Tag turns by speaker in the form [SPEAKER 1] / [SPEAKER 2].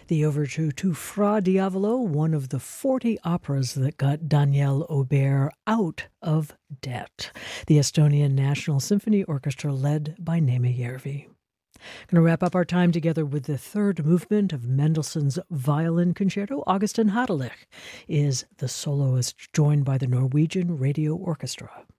[SPEAKER 1] the overture to Fra Diavolo, one of the 40 operas that got Daniel Aubert out of debt. The Estonian National Symphony Orchestra led by Neeme Järvi. Going to wrap up our time together with the third movement of Mendelssohn's Violin Concerto. Augustin Hadelich is the soloist, joined by the Norwegian Radio Orchestra.